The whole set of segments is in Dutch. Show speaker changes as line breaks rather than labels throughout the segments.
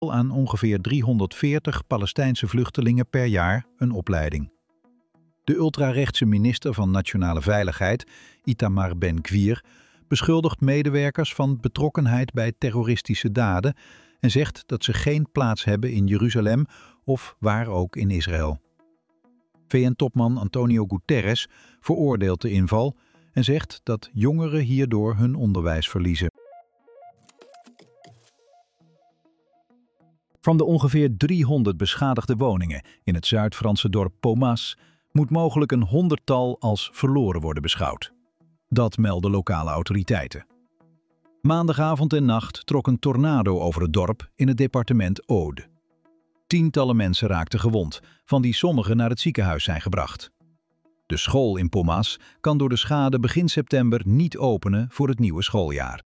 aan ongeveer 340 Palestijnse vluchtelingen per jaar een opleiding. De ultrarechtse minister van Nationale Veiligheid, Itamar Ben-Gvir, beschuldigt medewerkers van betrokkenheid bij terroristische daden en zegt dat ze geen plaats hebben in Jeruzalem of waar ook in Israël. VN-topman Antonio Guterres veroordeelt de inval en zegt dat jongeren hierdoor hun onderwijs verliezen. Van de ongeveer 300 beschadigde woningen in het Zuid-Franse dorp Pomas moet mogelijk een 100-tal als verloren worden beschouwd. Dat melden lokale autoriteiten. Maandagavond en nacht trok een tornado over het dorp in het departement Aude. Tientallen mensen raakten gewond, van die sommigen naar het ziekenhuis zijn gebracht. De school in Pomas kan door de schade begin september niet openen voor het nieuwe schooljaar.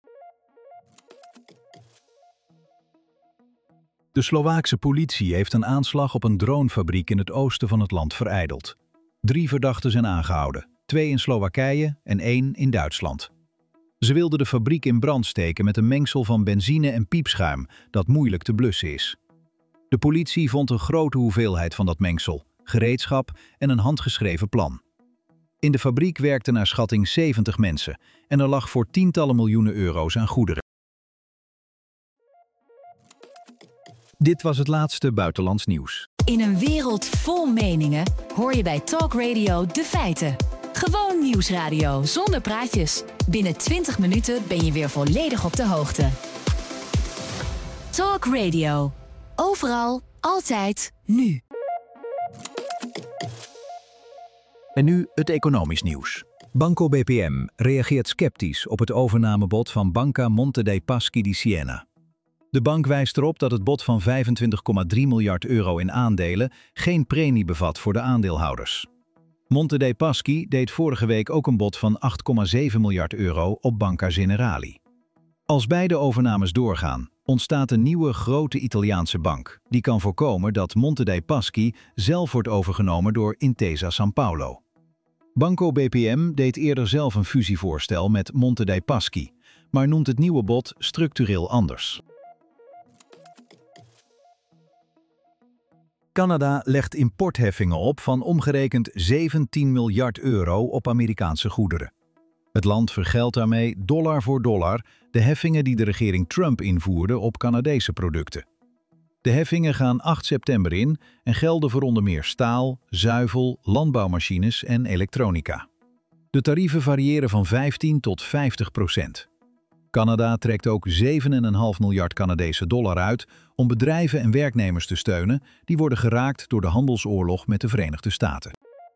De Slowaakse politie heeft een aanslag op een dronefabriek in het oosten van het land verijdeld. 3 verdachten zijn aangehouden, 2 in Slowakije en 1 in Duitsland. Ze wilden de fabriek in brand steken met een mengsel van benzine en piepschuim dat moeilijk te blussen is. De politie vond een grote hoeveelheid van dat mengsel, gereedschap en een handgeschreven plan. In de fabriek werkten naar schatting 70 mensen en er lag voor tientallen miljoenen euro's aan goederen. Dit was het laatste buitenlands nieuws.
In een wereld vol meningen hoor je bij Talk Radio de feiten. Gewoon nieuwsradio zonder praatjes. Binnen 20 minuten ben je weer volledig op de hoogte. Talk Radio. Overal, altijd, nu.
En nu het economisch nieuws. Banco BPM reageert sceptisch op het overnamebod van Banca Monte dei Paschi di Siena. De bank wijst erop dat het bod van 25,3 miljard euro in aandelen geen premie bevat voor de aandeelhouders. Monte dei Paschi deed vorige week ook een bod van 8,7 miljard euro op Banca Generali. Als beide overnames doorgaan, ontstaat een nieuwe grote Italiaanse bank die kan voorkomen dat Monte dei Paschi zelf wordt overgenomen door Intesa Sanpaolo. Banco BPM deed eerder zelf een fusievoorstel met Monte dei Paschi, maar noemt het nieuwe bod structureel anders. Canada legt importheffingen op van omgerekend 17 miljard euro op Amerikaanse goederen. Het land vergeldt daarmee dollar voor dollar de heffingen die de regering Trump invoerde op Canadese producten. De heffingen gaan 8 september in en gelden voor onder meer staal, zuivel, landbouwmachines en elektronica. De tarieven variëren van 15 tot 50%. Canada trekt ook 7,5 miljard Canadese dollar uit om bedrijven en werknemers te steunen die worden geraakt door de handelsoorlog met de Verenigde Staten.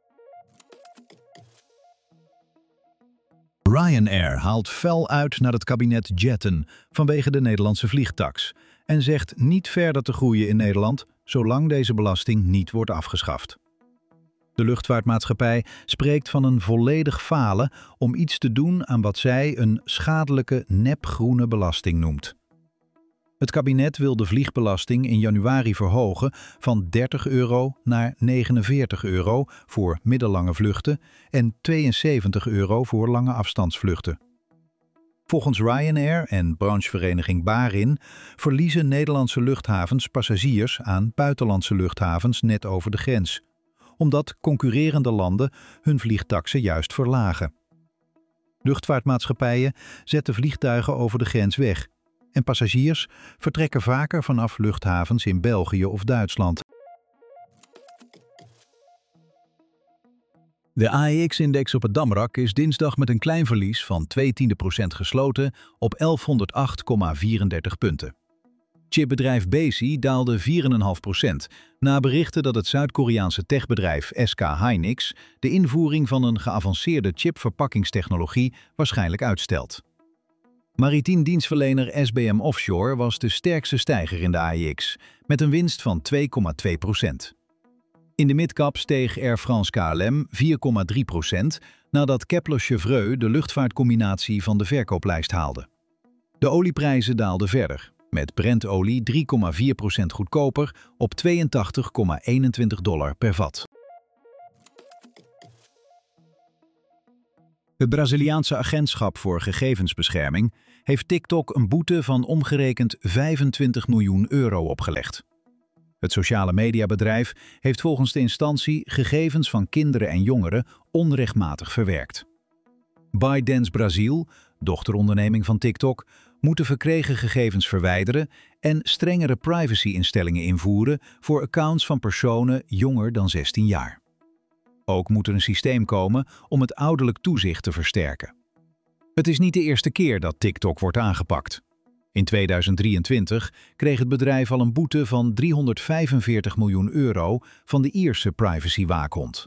Ryanair haalt fel uit naar het kabinet Jetten vanwege de Nederlandse vliegtaks en zegt niet verder te groeien in Nederland zolang deze belasting niet wordt afgeschaft. De luchtvaartmaatschappij spreekt van een volledig falen om iets te doen aan wat zij een schadelijke nepgroene belasting noemt. Het kabinet wil de vliegbelasting in januari verhogen van 30 euro naar 49 euro voor middellange vluchten en 72 euro voor lange afstandsvluchten. Volgens Ryanair en branchevereniging Barin verliezen Nederlandse luchthavens passagiers aan buitenlandse luchthavens net over de grens, omdat concurrerende landen hun vliegtaksen juist verlagen. Luchtvaartmaatschappijen zetten vliegtuigen over de grens weg en passagiers vertrekken vaker vanaf luchthavens in België of Duitsland. De AEX-index op het Damrak is dinsdag met een klein verlies van 0,2% gesloten op 1108,34 punten. Chipbedrijf Besi daalde 4,5% na berichten dat het Zuid-Koreaanse techbedrijf SK Hynix de invoering van een geavanceerde chipverpakkingstechnologie waarschijnlijk uitstelt. Maritiem dienstverlener SBM Offshore was de sterkste stijger in de AEX, met een winst van 2,2%. In de midcap steeg Air France KLM 4,3% nadat Kepler-Chevreux de luchtvaartcombinatie van de verkooplijst haalde. De olieprijzen daalden verder, met Brent-olie 3,4% goedkoper op $82,21 per vat. Het Braziliaanse agentschap voor gegevensbescherming heeft TikTok een boete van omgerekend 25 miljoen euro opgelegd. Het sociale mediabedrijf heeft volgens de instantie gegevens van kinderen en jongeren onrechtmatig verwerkt. ByteDance Brazil, dochteronderneming van TikTok, moet de verkregen gegevens verwijderen en strengere privacy-instellingen invoeren voor accounts van personen jonger dan 16 jaar. Ook moet er een systeem komen om het ouderlijk toezicht te versterken. Het is niet de eerste keer dat TikTok wordt aangepakt. In 2023 kreeg het bedrijf al een boete van 345 miljoen euro van de Ierse privacywaakhond.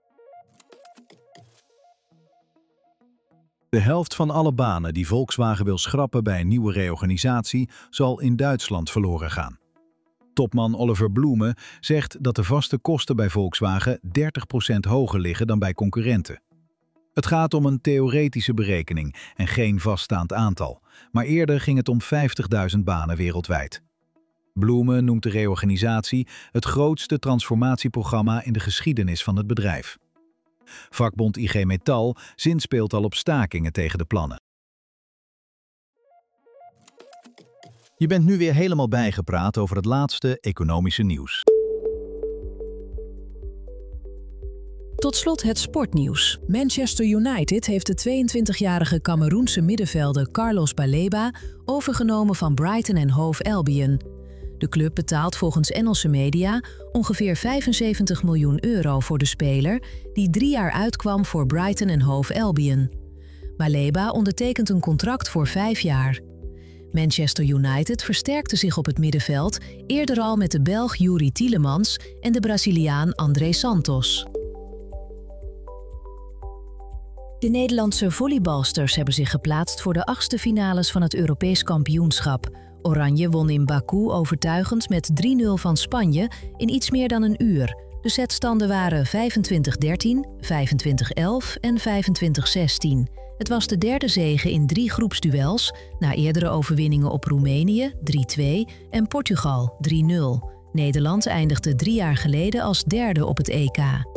De helft van alle banen die Volkswagen wil schrappen bij een nieuwe reorganisatie zal in Duitsland verloren gaan. Topman Oliver Blume zegt dat de vaste kosten bij Volkswagen 30% hoger liggen dan bij concurrenten. Het gaat om een theoretische berekening en geen vaststaand aantal, maar eerder ging het om 50.000 banen wereldwijd. Blume noemt de reorganisatie het grootste transformatieprogramma in de geschiedenis van het bedrijf. Vakbond IG Metall zinspeelt al op stakingen tegen de plannen. Je bent nu weer helemaal bijgepraat over het laatste economische nieuws.
Tot slot het sportnieuws. Manchester United heeft de 22-jarige Cameroense middenvelder Carlos Baleba overgenomen van Brighton en Hove Albion. De club betaalt volgens Engelse media ongeveer 75 miljoen euro voor de speler die 3 jaar uitkwam voor Brighton en Hove Albion. Baleba ondertekent een contract voor 5 jaar. Manchester United versterkte zich op het middenveld eerder al met de Belg Youri Tielemans en de Braziliaan André Santos. De Nederlandse volleybalsters hebben zich geplaatst voor de 8e finales van het Europees kampioenschap. Oranje won in Baku overtuigend met 3-0 van Spanje in iets meer dan een uur. De setstanden waren 25-13, 25-11 en 25-16. Het was de derde zege in 3 groepsduels, na eerdere overwinningen op Roemenië 3-2 en Portugal 3-0. Nederland eindigde 3 jaar geleden als derde op het EK.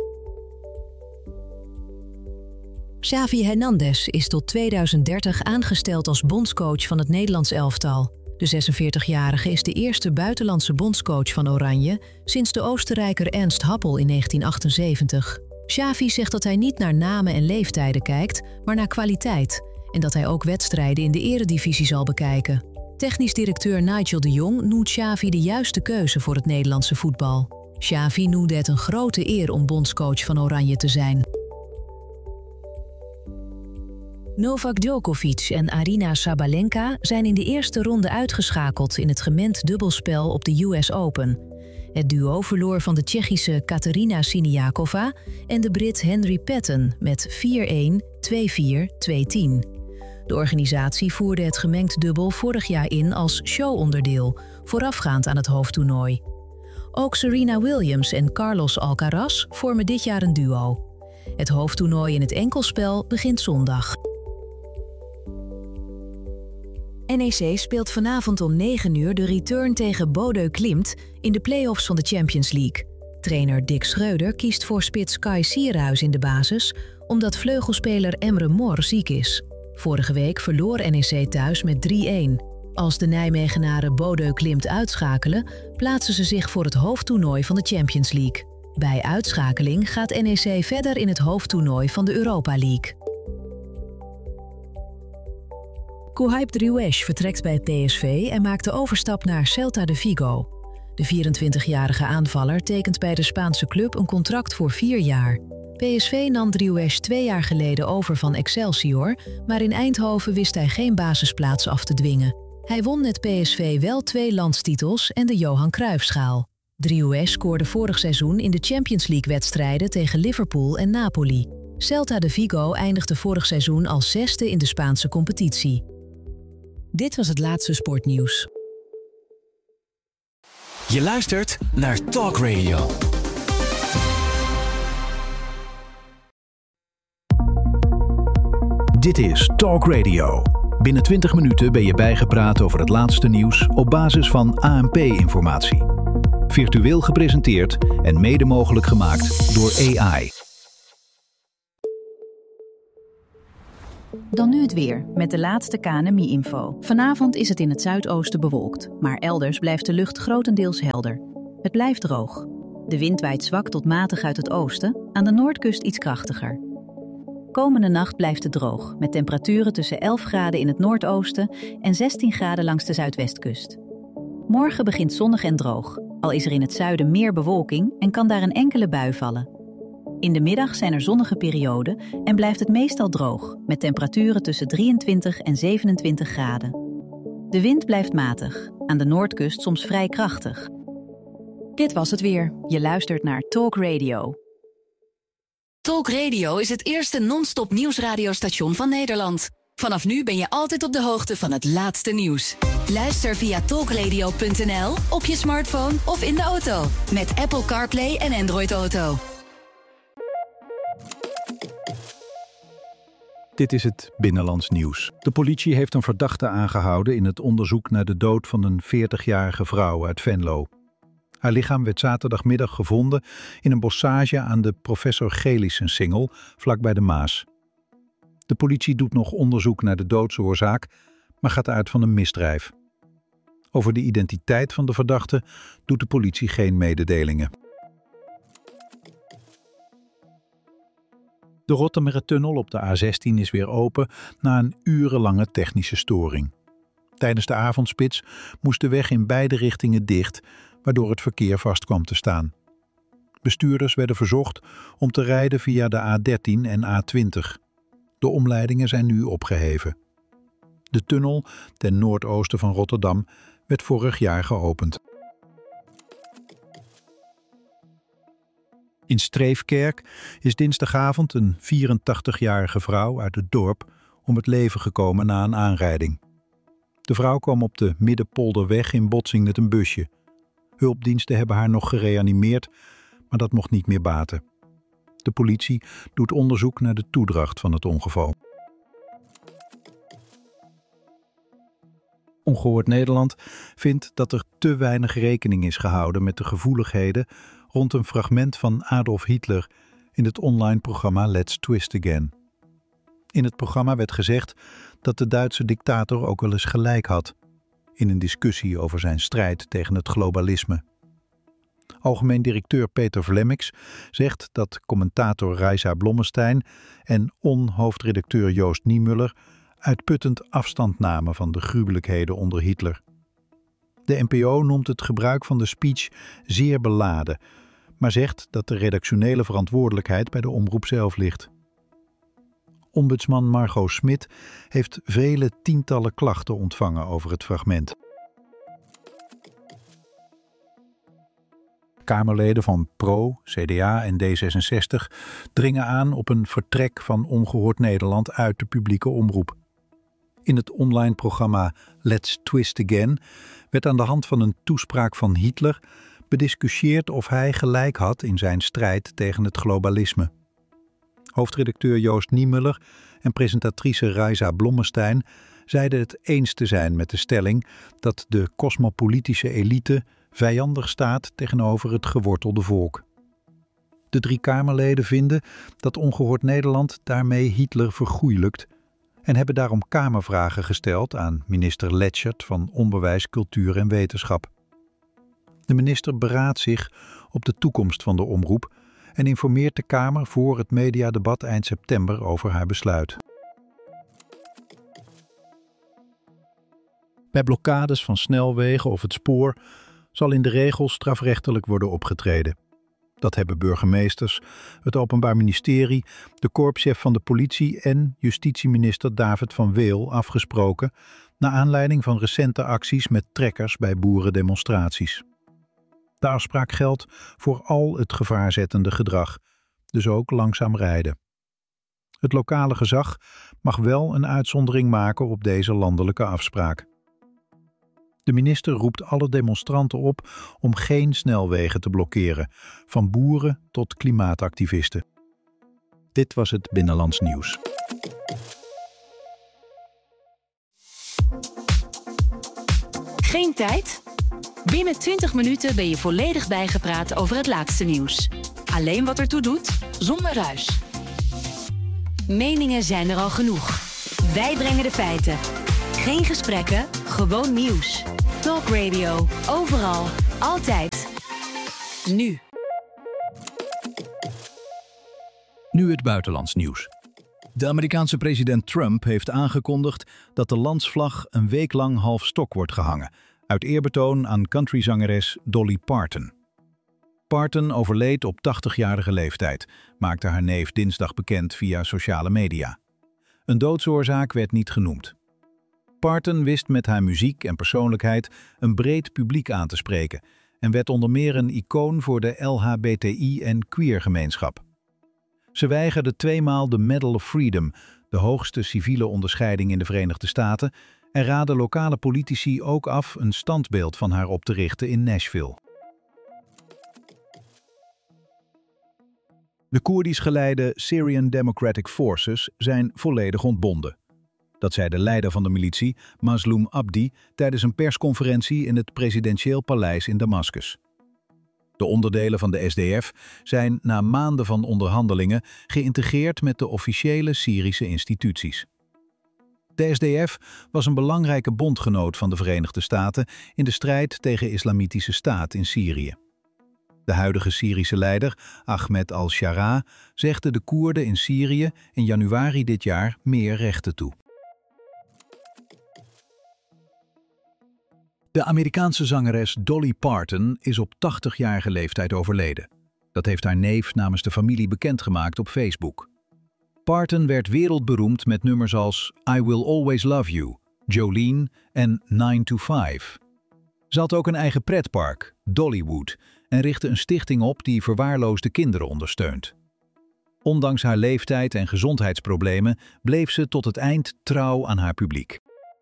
Xavi Hernandez is tot 2030 aangesteld als bondscoach van het Nederlands elftal. De 46-jarige is de eerste buitenlandse bondscoach van Oranje sinds de Oostenrijker Ernst Happel in 1978. Xavi zegt dat hij niet naar namen en leeftijden kijkt, maar naar kwaliteit en dat hij ook wedstrijden in de eredivisie zal bekijken. Technisch directeur Nigel de Jong noemt Xavi de juiste keuze voor het Nederlandse voetbal. Xavi noemde het een grote eer om bondscoach van Oranje te zijn. Novak Djokovic en Aryna Sabalenka zijn in de eerste ronde uitgeschakeld in het gemengd dubbelspel op de US Open. Het duo verloor van de Tsjechische Katerina Siniakova en de Brit Henry Patton met 4-1, 2-4, 2-10. De organisatie voerde het gemengd dubbel vorig jaar in als showonderdeel, voorafgaand aan het hoofdtoernooi. Ook Serena Williams en Carlos Alcaraz vormen dit jaar een duo. Het hoofdtoernooi in het enkelspel begint zondag. NEC speelt vanavond om 9 uur de return tegen Bodø Glimt in de play-offs van de Champions League. Trainer Dick Schreuder kiest voor spits Kai Sierhuis in de basis, omdat vleugelspeler Emre Mor ziek is. Vorige week verloor NEC thuis met 3-1. Als de Nijmegenaren Bodø Glimt uitschakelen, plaatsen ze zich voor het hoofdtoernooi van de Champions League. Bij uitschakeling gaat NEC verder in het hoofdtoernooi van de Europa League. Kouhaib Driouech vertrekt bij PSV en maakt de overstap naar Celta de Vigo. De 24-jarige aanvaller tekent bij de Spaanse club een contract voor 4 jaar. PSV nam Driouech 2 jaar geleden over van Excelsior, maar in Eindhoven wist hij geen basisplaats af te dwingen. Hij won met PSV wel 2 landstitels en de Johan Cruijffschaal. Driouech scoorde vorig seizoen in de Champions League-wedstrijden tegen Liverpool en Napoli. Celta de Vigo eindigde vorig seizoen als 6e in de Spaanse competitie. Dit was het laatste sportnieuws.
Je luistert naar Talk Radio.
Dit is Talk Radio. Binnen 20 minuten ben je bijgepraat over het laatste nieuws op basis van ANP-informatie. Virtueel gepresenteerd en mede mogelijk gemaakt door AI.
Dan nu het weer, met de laatste KNMI-info. Vanavond is het in het zuidoosten bewolkt, maar elders blijft de lucht grotendeels helder. Het blijft droog. De wind waait zwak tot matig uit het oosten, aan de noordkust iets krachtiger. Komende nacht blijft het droog, met temperaturen tussen 11 graden in het noordoosten en 16 graden langs de zuidwestkust. Morgen begint zonnig en droog, al is er in het zuiden meer bewolking en kan daar een enkele bui vallen. In de middag zijn er zonnige perioden en blijft het meestal droog, met temperaturen tussen 23 en 27 graden. De wind blijft matig, aan de noordkust soms vrij krachtig. Dit was het weer. Je luistert naar Talk Radio.
Talk Radio is het eerste non-stop nieuwsradiostation van Nederland. Vanaf nu ben je altijd op de hoogte van het laatste nieuws. Luister via talkradio.nl, op je smartphone of in de auto. Met Apple CarPlay en Android Auto.
Dit is het Binnenlands Nieuws. De politie heeft een verdachte aangehouden in het onderzoek naar de dood van een 40-jarige vrouw uit Venlo. Haar lichaam werd zaterdagmiddag gevonden in een bossage aan de Professor Gelissensingel, vlakbij de Maas. De politie doet nog onderzoek naar de doodsoorzaak, maar gaat uit van een misdrijf. Over de identiteit van de verdachte doet de politie geen mededelingen. De Rottumertunnel op de A16 is weer open na een urenlange technische storing. Tijdens de avondspits moest de weg in beide richtingen dicht, waardoor het verkeer vast kwam te staan. Bestuurders werden verzocht om te rijden via de A13 en A20. De omleidingen zijn nu opgeheven. De tunnel ten noordoosten van Rotterdam werd vorig jaar geopend. In Streefkerk is dinsdagavond een 84-jarige vrouw uit het dorp om het leven gekomen na een aanrijding. De vrouw kwam op de Middenpolderweg in botsing met een busje. Hulpdiensten hebben haar nog gereanimeerd, maar dat mocht niet meer baten. De politie doet onderzoek naar de toedracht van het ongeval. Ongehoord Nederland vindt dat er te weinig rekening is gehouden met de gevoeligheden rond een fragment van Adolf Hitler in het online programma Let's Twist Again. In het programma werd gezegd dat de Duitse dictator ook wel eens gelijk had in een discussie over zijn strijd tegen het globalisme. Algemeen directeur Peter Vlemmix zegt dat commentator Reisa Blommestein en hoofdredacteur Joost Niemuller uitputtend afstand namen van de gruwelijkheden onder Hitler. De NPO noemt het gebruik van de speech zeer beladen, maar zegt dat de redactionele verantwoordelijkheid bij de omroep zelf ligt. Ombudsman Margot Smit heeft vele tientallen klachten ontvangen over het fragment. Kamerleden van PRO, CDA en D66 dringen aan op een vertrek van Ongehoord Nederland uit de publieke omroep. In het online programma Let's Twist Again werd aan de hand van een toespraak van Hitler bediscussieerd of hij gelijk had in zijn strijd tegen het globalisme. Hoofdredacteur Joost Niemuller en presentatrice Reisa Blommestein zeiden het eens te zijn met de stelling dat de cosmopolitische elite vijandig staat tegenover het gewortelde volk. De 3 Kamerleden vinden dat Ongehoord Nederland daarmee Hitler vergoeilijkt en hebben daarom Kamervragen gesteld aan minister Letschert van Onderwijs, Cultuur en Wetenschap. De minister beraadt zich op de toekomst van de omroep en informeert de Kamer voor het mediadebat eind september over haar besluit. Bij blokkades van snelwegen of het spoor zal in de regel strafrechtelijk worden opgetreden. Dat hebben burgemeesters, het Openbaar Ministerie, de korpschef van de politie en justitieminister David van Weel afgesproken naar aanleiding van recente acties met trekkers bij boerendemonstraties. De afspraak geldt voor al het gevaarzettende gedrag, dus ook langzaam rijden. Het lokale gezag mag wel een uitzondering maken op deze landelijke afspraak. De minister roept alle demonstranten op om geen snelwegen te blokkeren, van boeren tot klimaatactivisten. Dit was het Binnenlands Nieuws.
Geen tijd? Binnen 20 minuten ben je volledig bijgepraat over het laatste nieuws. Alleen wat ertoe doet, zonder ruis. Meningen zijn er al genoeg. Wij brengen de feiten. Geen gesprekken, gewoon nieuws. Talk Radio. Overal. Altijd. Nu.
Nu het buitenlands nieuws. De Amerikaanse president Trump heeft aangekondigd dat de landsvlag een week lang half stok wordt gehangen, uit eerbetoon aan countryzangeres Dolly Parton. Parton overleed op 80-jarige leeftijd, maakte haar neef dinsdag bekend via sociale media. Een doodsoorzaak werd niet genoemd. Parton wist met haar muziek en persoonlijkheid een breed publiek aan te spreken en werd onder meer een icoon voor de LHBTI- en queer-gemeenschap. Ze weigerde 2 maal de Medal of Freedom, de hoogste civiele onderscheiding in de Verenigde Staten, en raadde lokale politici ook af een standbeeld van haar op te richten in Nashville. De Koerdisch geleide Syrian Democratic Forces zijn volledig ontbonden. Dat zei de leider van de militie, Mazloum Abdi, tijdens een persconferentie in het presidentieel paleis in Damascus. De onderdelen van de SDF zijn na maanden van onderhandelingen geïntegreerd met de officiële Syrische instituties. De SDF was een belangrijke bondgenoot van de Verenigde Staten in de strijd tegen Islamitische Staat in Syrië. De huidige Syrische leider, Ahmed al-Shara, zegde de Koerden in Syrië in januari dit jaar meer rechten toe. De Amerikaanse zangeres Dolly Parton is op 80-jarige leeftijd overleden. Dat heeft haar neef namens de familie bekendgemaakt op Facebook. Parton werd wereldberoemd met nummers als I Will Always Love You, Jolene en 9 to 5. Ze had ook een eigen pretpark, Dollywood, en richtte een stichting op die verwaarloosde kinderen ondersteunt. Ondanks haar leeftijd en gezondheidsproblemen bleef ze tot het eind trouw aan haar publiek.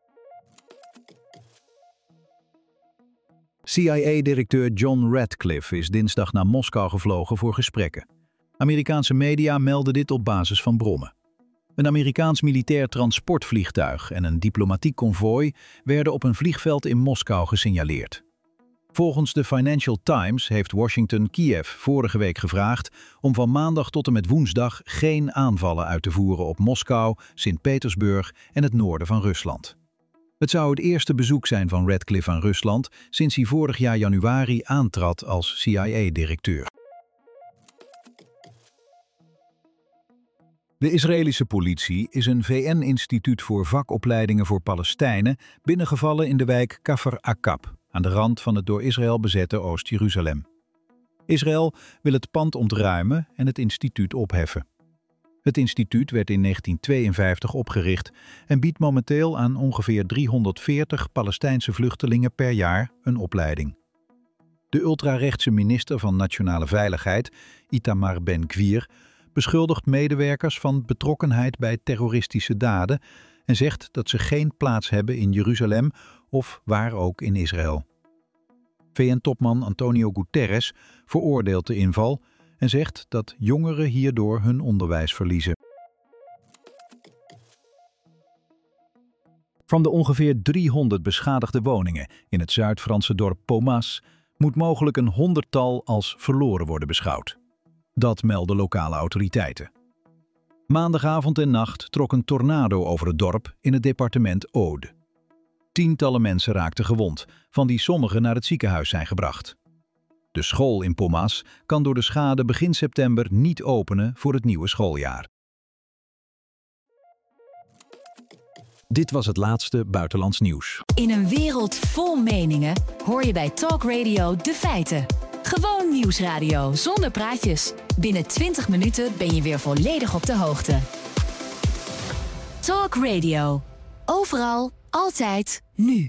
CIA-directeur John Ratcliffe is dinsdag naar Moskou gevlogen voor gesprekken. Amerikaanse media melden dit op basis van bronnen. Een Amerikaans militair transportvliegtuig en een diplomatiek konvooi werden op een vliegveld in Moskou gesignaleerd. Volgens de Financial Times heeft Washington Kiev vorige week gevraagd om van maandag tot en met woensdag geen aanvallen uit te voeren op Moskou, Sint-Petersburg en het noorden van Rusland. Het zou het eerste bezoek zijn van Ratcliffe aan Rusland sinds hij vorig jaar januari aantrad als CIA-directeur. De Israëlische politie is een VN-instituut voor vakopleidingen voor Palestijnen binnengevallen in de wijk Kafr Aqab, aan de rand van het door Israël bezette Oost-Jeruzalem. Israël wil het pand ontruimen en het instituut opheffen. Het instituut werd in 1952 opgericht en biedt momenteel aan ongeveer 340 Palestijnse vluchtelingen per jaar een opleiding. De ultrarechtse minister van Nationale Veiligheid, Itamar Ben-Gvir, beschuldigt medewerkers van betrokkenheid bij terroristische daden en zegt dat ze geen plaats hebben in Jeruzalem of waar ook in Israël. VN-topman Antonio Guterres veroordeelt de inval en zegt dat jongeren hierdoor hun onderwijs verliezen. Van de ongeveer 300 beschadigde woningen in het Zuid-Franse dorp Pomas moet mogelijk een 100-tal als verloren worden beschouwd. Dat melden lokale autoriteiten. Maandagavond en nacht trok een tornado over het dorp in het departement Aude. Tientallen mensen raakten gewond, van die sommigen naar het ziekenhuis zijn gebracht. De school in Pomas kan door de schade begin september niet openen voor het nieuwe schooljaar. Dit was het laatste buitenlands nieuws.
In een wereld vol meningen hoor je bij Talk Radio de feiten. Gewoon nieuwsradio zonder praatjes. Binnen 20 minuten ben je weer volledig op de hoogte. Talk Radio. Overal, altijd, nu.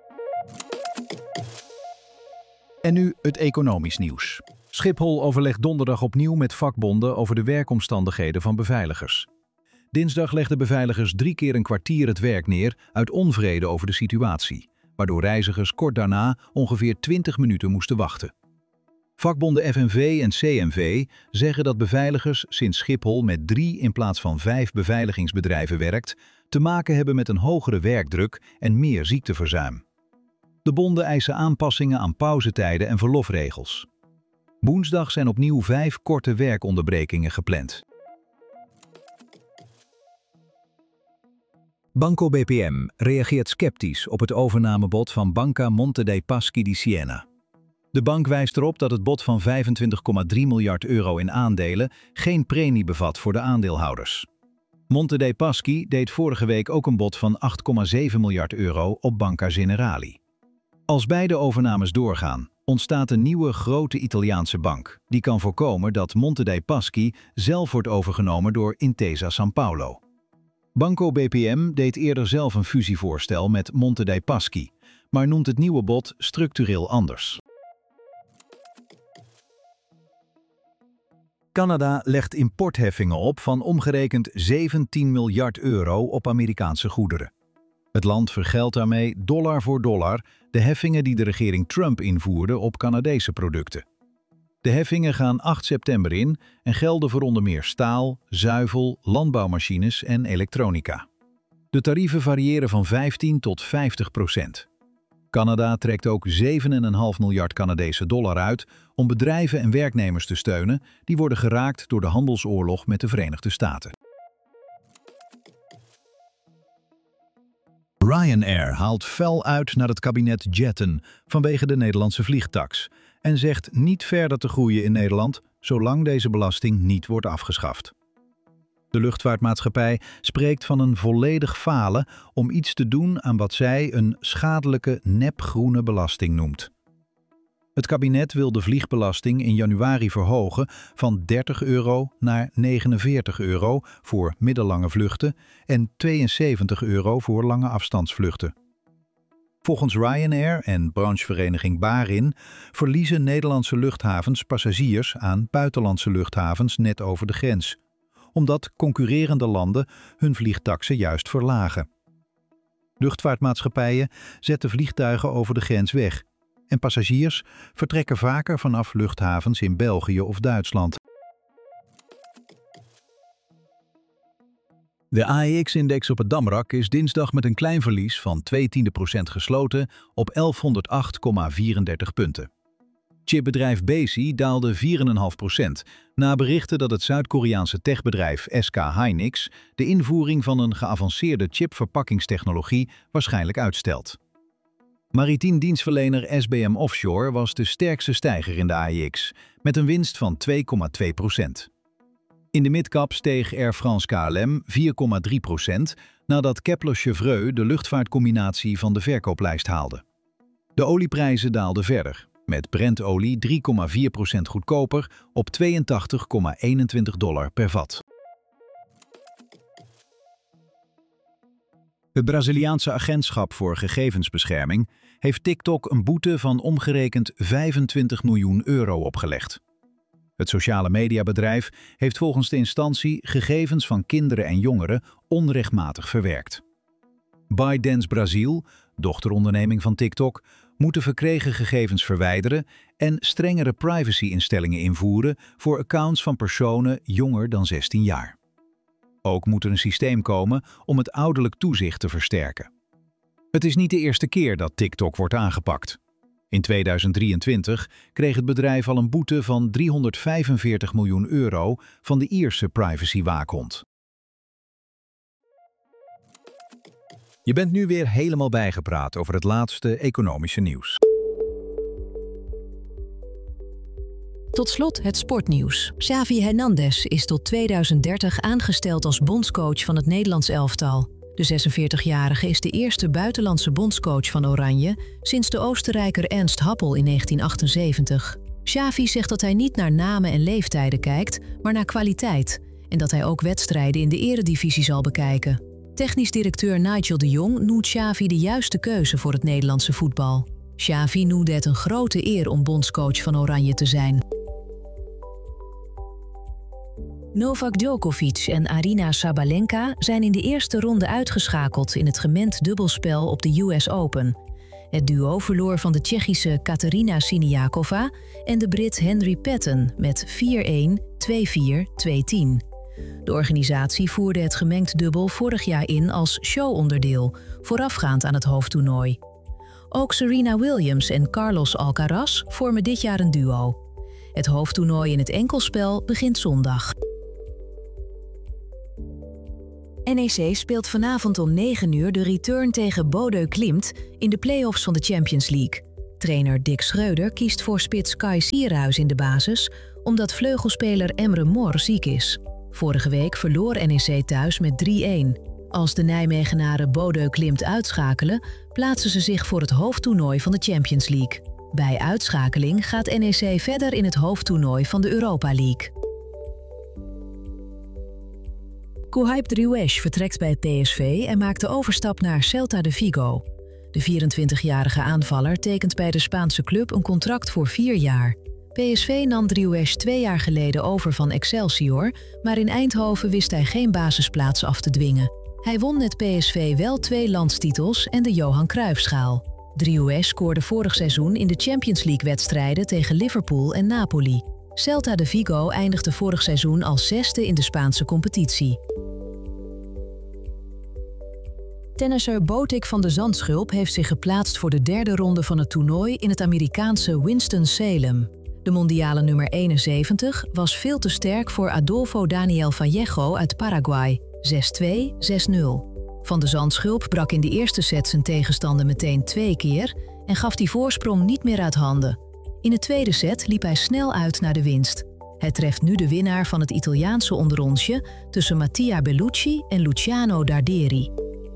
En nu het economisch nieuws. Schiphol overlegt donderdag opnieuw met vakbonden over de werkomstandigheden van beveiligers. Dinsdag legden beveiligers 3 keer een kwartier het werk neer uit onvrede over de situatie, waardoor reizigers kort daarna ongeveer 20 minuten moesten wachten. Vakbonden FNV en CNV zeggen dat beveiligers sinds Schiphol met 3 in plaats van 5 beveiligingsbedrijven werkt, te maken hebben met een hogere werkdruk en meer ziekteverzuim. De bonden eisen aanpassingen aan pauzetijden en verlofregels. Woensdag zijn opnieuw 5 korte werkonderbrekingen gepland. Banco BPM reageert sceptisch op het overnamebod van Banca Monte dei Paschi di Siena. De bank wijst erop dat het bod van 25,3 miljard euro in aandelen geen premie bevat voor de aandeelhouders. Monte dei Paschi deed vorige week ook een bod van 8,7 miljard euro op Banca Generali. Als beide overnames doorgaan, ontstaat een nieuwe grote Italiaanse bank die kan voorkomen dat Monte dei Paschi zelf wordt overgenomen door Intesa Sanpaolo. Banco BPM deed eerder zelf een fusievoorstel met Monte dei Paschi, maar noemt het nieuwe bod structureel anders. Canada legt importheffingen op van omgerekend 17 miljard euro op Amerikaanse goederen. Het land vergeldt daarmee dollar voor dollar de heffingen die de regering Trump invoerde op Canadese producten. De heffingen gaan 8 september in en gelden voor onder meer staal, zuivel, landbouwmachines en elektronica. De tarieven variëren van 15 tot 50%. Canada trekt ook 7,5 miljard Canadese dollar uit om bedrijven en werknemers te steunen die worden geraakt door de handelsoorlog met de Verenigde Staten. Ryanair haalt fel uit naar het kabinet Jetten vanwege de Nederlandse vliegtaks en zegt niet verder te groeien in Nederland zolang deze belasting niet wordt afgeschaft. De luchtvaartmaatschappij spreekt van een volledig falen om iets te doen aan wat zij een schadelijke nepgroene belasting noemt. Het kabinet wil de vliegbelasting in januari verhogen van 30 euro naar 49 euro voor middellange vluchten en 72 euro voor lange afstandsvluchten. Volgens Ryanair en branchevereniging Barin verliezen Nederlandse luchthavens passagiers aan buitenlandse luchthavens net over de grens, omdat concurrerende landen hun vliegtaksen juist verlagen. Luchtvaartmaatschappijen zetten vliegtuigen over de grens weg en passagiers vertrekken vaker vanaf luchthavens in België of Duitsland. De AEX-index op het Damrak is dinsdag met een klein verlies van 0,2% gesloten op 1108,34 punten. Chipbedrijf Besi daalde 4,5% na berichten dat het Zuid-Koreaanse techbedrijf SK Hynix de invoering van een geavanceerde chipverpakkingstechnologie waarschijnlijk uitstelt. Maritiem dienstverlener SBM Offshore was de sterkste stijger in de AEX, met een winst van 2,2%. In de midcap steeg Air France KLM 4,3% nadat Kepler-Chevreux de luchtvaartcombinatie van de verkooplijst haalde. De olieprijzen daalden verder, met Brent-olie 3,4% goedkoper op $82,21 per vat. Het Braziliaanse agentschap voor gegevensbescherming heeft TikTok een boete van omgerekend 25 miljoen euro opgelegd. Het sociale mediabedrijf heeft volgens de instantie gegevens van kinderen en jongeren onrechtmatig verwerkt. ByteDance Brazil, dochteronderneming van TikTok, moet de verkregen gegevens verwijderen en strengere privacy-instellingen invoeren voor accounts van personen jonger dan 16 jaar. Ook moet er een systeem komen om het ouderlijk toezicht te versterken. Het is niet de eerste keer dat TikTok wordt aangepakt. In 2023 kreeg het bedrijf al een boete van 345 miljoen euro van de Ierse privacywaakhond. Je bent nu weer helemaal bijgepraat over het laatste economische nieuws.
Tot slot het sportnieuws. Xavi Hernandez is tot 2030 aangesteld als bondscoach van het Nederlands elftal. De 46-jarige is de eerste buitenlandse bondscoach van Oranje sinds de Oostenrijker Ernst Happel in 1978. Xavi zegt dat hij niet naar namen en leeftijden kijkt, maar naar kwaliteit. En dat hij ook wedstrijden in de eredivisie zal bekijken. Technisch directeur Nigel de Jong noemt Xavi de juiste keuze voor het Nederlandse voetbal. Xavi noemde het een grote eer om bondscoach van Oranje te zijn. Novak Djokovic en Aryna Sabalenka zijn in de eerste ronde uitgeschakeld in het gemengd dubbelspel op de US Open. Het duo verloor van de Tsjechische Katerina Siniakova en de Brit Henry Patton met 4-1, 2-4, 2-10. De organisatie voerde het gemengd dubbel vorig jaar in als showonderdeel, voorafgaand aan het hoofdtoernooi. Ook Serena Williams en Carlos Alcaraz vormen dit jaar een duo. Het hoofdtoernooi in het enkelspel begint zondag. NEC speelt vanavond om 9 uur de return tegen Bodø Glimt in de play-offs van de Champions League. Trainer Dick Schreuder kiest voor spits Kai Sierhuis in de basis, omdat vleugelspeler Emre Mor ziek is. Vorige week verloor NEC thuis met 3-1. Als de Nijmegenaren Bodø Glimt uitschakelen, plaatsen ze zich voor het hoofdtoernooi van de Champions League. Bij uitschakeling gaat NEC verder in het hoofdtoernooi van de Europa League. Quhaib Driouech vertrekt bij PSV en maakt de overstap naar Celta de Vigo. De 24-jarige aanvaller tekent bij de Spaanse club een contract voor 4 jaar. PSV nam Driouech 2 jaar geleden over van Excelsior, maar in Eindhoven wist hij geen basisplaats af te dwingen. Hij won met PSV wel 2 landstitels en de Johan Cruijffschaal. Driouech scoorde vorig seizoen in de Champions League-wedstrijden tegen Liverpool en Napoli. Celta de Vigo eindigde vorig seizoen als 6e in de Spaanse competitie. Tennisser Botic van de Zandschulp heeft zich geplaatst voor de 3e ronde van het toernooi in het Amerikaanse Winston-Salem. De mondiale nummer 71 was veel te sterk voor Adolfo Daniel Vallejo uit Paraguay, 6-2, 6-0. Van de Zandschulp brak in de eerste set zijn tegenstander meteen 2 keer en gaf die voorsprong niet meer uit handen. In de tweede set liep hij snel uit naar de winst. Hij treft nu de winnaar van het Italiaanse onderrondje tussen Mattia Bellucci en Luciano Darderi.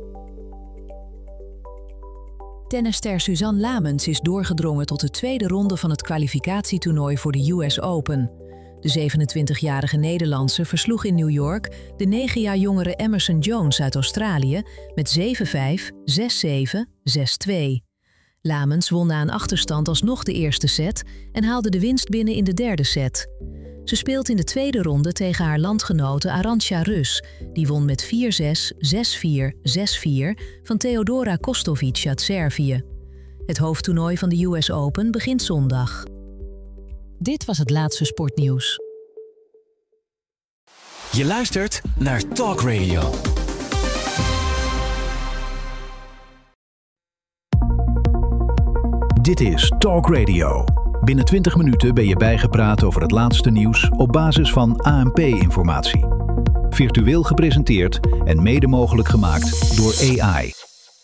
Tennisster Suzanne Lamens is doorgedrongen tot de 2e ronde van het kwalificatietoernooi voor de US Open. De 27-jarige Nederlandse versloeg in New York de 9 jaar jongere Emerson Jones uit Australië met 7-5, 6-7, 6-2. Lamens won na een achterstand alsnog de eerste set en haalde de winst binnen in de 3e set. Ze speelt in de tweede ronde tegen haar landgenote Arantxa Rus. Die won met 4-6, 6-4, 6-4 van Theodora Kostovic uit Servië. Het hoofdtoernooi van de US Open begint zondag. Dit was het laatste sportnieuws.
Je luistert naar Talk Radio.
Dit is Talk Radio. Binnen 20 minuten ben je bijgepraat over het laatste nieuws op basis van ANP-informatie. Virtueel gepresenteerd en mede mogelijk gemaakt door AI.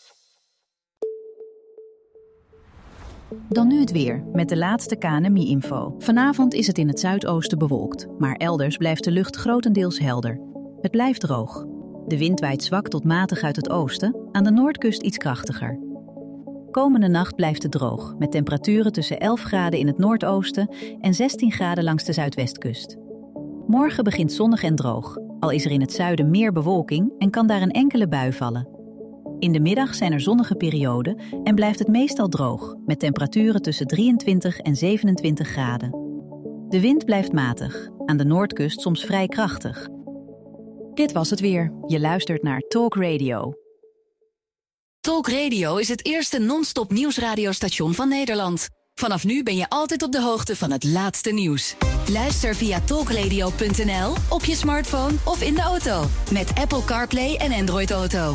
Dan nu het weer, met de laatste KNMI-info. Vanavond is het in het zuidoosten bewolkt, maar elders blijft de lucht grotendeels helder. Het blijft droog. De wind waait zwak tot matig uit het oosten, aan de noordkust iets krachtiger. Komende nacht blijft het droog, met temperaturen tussen 11 graden in het noordoosten en 16 graden langs de zuidwestkust. Morgen begint zonnig en droog, al is er in het zuiden meer bewolking en kan daar een enkele bui vallen. In de middag zijn er zonnige perioden en blijft het meestal droog, met temperaturen tussen 23 en 27 graden. De wind blijft matig, aan de noordkust soms vrij krachtig. Dit was het weer. Je luistert naar Talk Radio.
Talk Radio is het eerste non-stop nieuwsradiostation van Nederland. Vanaf nu ben je altijd op de hoogte van het laatste nieuws. Luister via talkradio.nl, op je smartphone of in de auto. Met Apple CarPlay en Android Auto.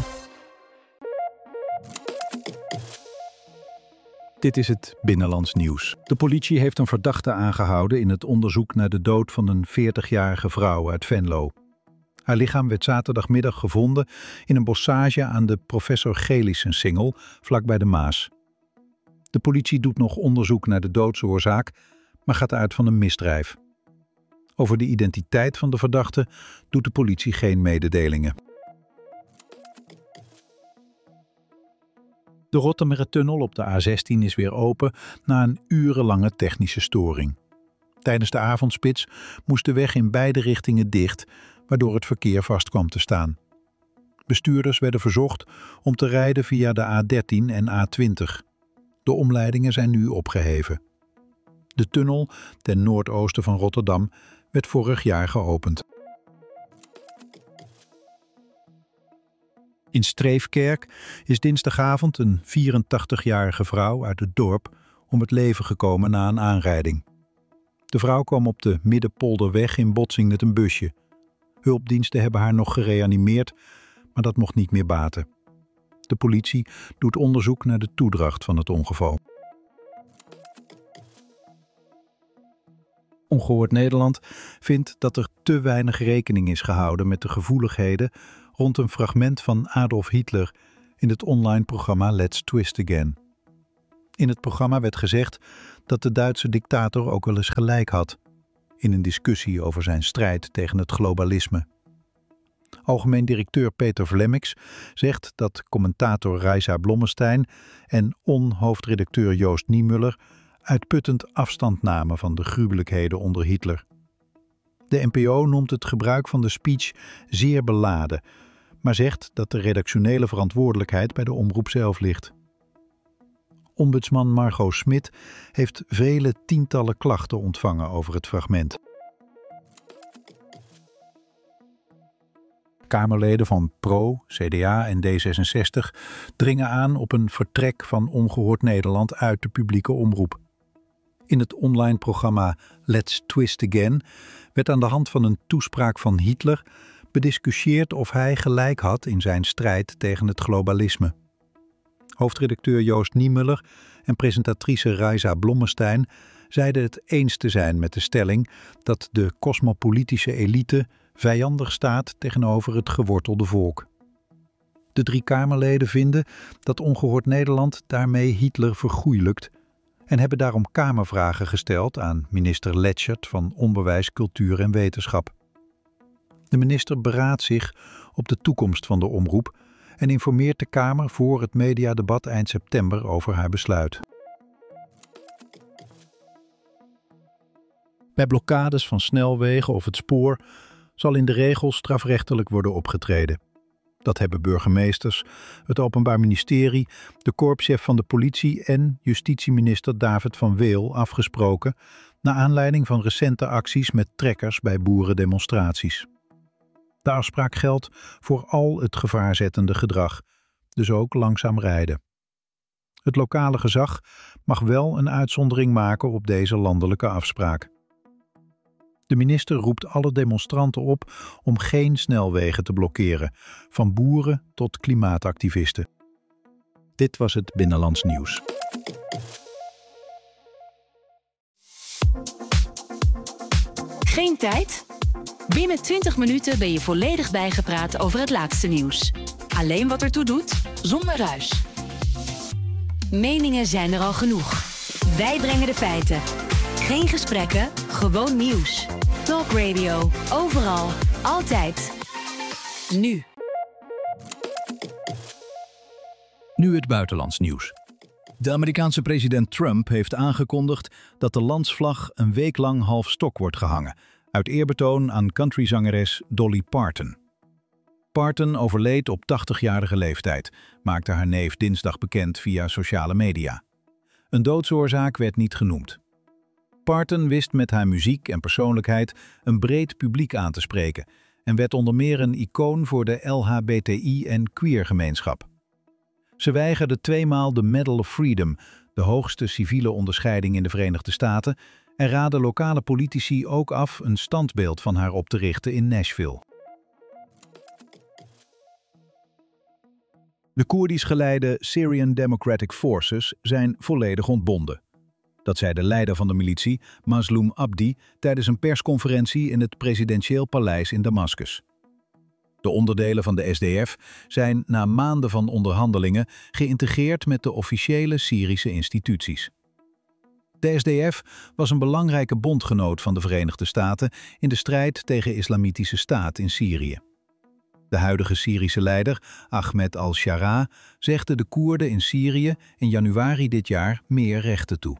Dit is het Binnenlands nieuws. De politie heeft een verdachte aangehouden in het onderzoek naar de dood van een 40-jarige vrouw uit Venlo. Haar lichaam werd zaterdagmiddag gevonden in een bossage aan de Professor Gelissensingel, vlakbij de Maas. De politie doet nog onderzoek naar de doodsoorzaak, maar gaat uit van een misdrijf. Over de identiteit van de verdachte doet de politie geen mededelingen. De Rottumertunnel op de A16 is weer open na een urenlange technische storing. Tijdens de avondspits moest de weg in beide richtingen dicht, waardoor het verkeer vast kwam te staan. Bestuurders werden verzocht om te rijden via de A13 en A20. De omleidingen zijn nu opgeheven. De tunnel ten noordoosten van Rotterdam werd vorig jaar geopend. In Streefkerk is dinsdagavond een 84-jarige vrouw uit het dorp om het leven gekomen na een aanrijding. De vrouw kwam op de Middenpolderweg in botsing met een busje. Hulpdiensten hebben haar nog gereanimeerd, maar dat mocht niet meer baten. De politie doet onderzoek naar de toedracht van het ongeval. Ongehoord Nederland vindt dat er te weinig rekening is gehouden met de gevoeligheden rond een fragment van Adolf Hitler in het online programma Let's Twist Again. In het programma werd gezegd dat de Duitse dictator ook wel eens gelijk had in een discussie over zijn strijd tegen het globalisme. Algemeen directeur Peter Vlemmix zegt dat commentator Reisa Blommestein en hoofdredacteur Joost Niemuller uitputtend afstand namen van de gruwelijkheden onder Hitler. De NPO noemt het gebruik van de speech zeer beladen, maar zegt dat de redactionele verantwoordelijkheid bij de omroep zelf ligt. Ombudsman Margot Smit heeft vele tientallen klachten ontvangen over het fragment. Kamerleden van PRO, CDA en D66 dringen aan op een vertrek van Ongehoord Nederland uit de publieke omroep. In het online programma Let's Twist Again werd aan de hand van een toespraak van Hitler bediscussieerd of hij gelijk had in zijn strijd tegen het globalisme. Hoofdredacteur Joost Niemuller en presentatrice Reisa Blommestein zeiden het eens te zijn met de stelling dat de cosmopolitische elite vijandig staat tegenover het gewortelde volk. De 3 Kamerleden vinden dat Ongehoord Nederland daarmee Hitler vergoeilijkt en hebben daarom Kamervragen gesteld aan minister Letschert van Onderwijs, Cultuur en Wetenschap. De minister beraadt zich op de toekomst van de omroep en informeert de Kamer voor het mediadebat eind september over haar besluit. Bij blokkades van snelwegen of het spoor zal in de regel strafrechtelijk worden opgetreden. Dat hebben burgemeesters, het Openbaar Ministerie, de korpschef van de politie en justitieminister David van Weel afgesproken naar aanleiding van recente acties met trekkers bij boerendemonstraties. De afspraak geldt voor al het gevaarzettende gedrag, dus ook langzaam rijden. Het lokale gezag mag wel een uitzondering maken op deze landelijke afspraak. De minister roept alle demonstranten op om geen snelwegen te blokkeren, van boeren tot klimaatactivisten. Dit was het Binnenlands Nieuws.
Geen tijd? Binnen 20 minuten ben je volledig bijgepraat over het laatste nieuws. Alleen wat ertoe doet, zonder ruis. Meningen zijn er al genoeg. Wij brengen de feiten. Geen gesprekken, gewoon nieuws. Talk Radio. Overal. Altijd. Nu.
Nu het buitenlands nieuws. De Amerikaanse president Trump heeft aangekondigd dat de landsvlag een week lang half stok wordt gehangen, uit eerbetoon aan countryzangeres Dolly Parton. Parton overleed op 80-jarige leeftijd, maakte haar neef dinsdag bekend via sociale media. Een doodsoorzaak werd niet genoemd. Parton wist met haar muziek en persoonlijkheid een breed publiek aan te spreken en werd onder meer een icoon voor de LHBTI- en queergemeenschap. Ze weigerde 2 maal de Medal of Freedom, de hoogste civiele onderscheiding in de Verenigde Staten, en raadde lokale politici ook af een standbeeld van haar op te richten in Nashville. De Koerdisch geleide Syrian Democratic Forces zijn volledig ontbonden. Dat zei de leider van de militie, Mazloum Abdi, tijdens een persconferentie in het presidentieel paleis in Damascus. De onderdelen van de SDF zijn na maanden van onderhandelingen geïntegreerd met de officiële Syrische instituties. De SDF was een belangrijke bondgenoot van de Verenigde Staten in de strijd tegen Islamitische Staat in Syrië. De huidige Syrische leider, Ahmed al-Shara, zegde de Koerden in Syrië in januari dit jaar meer rechten toe.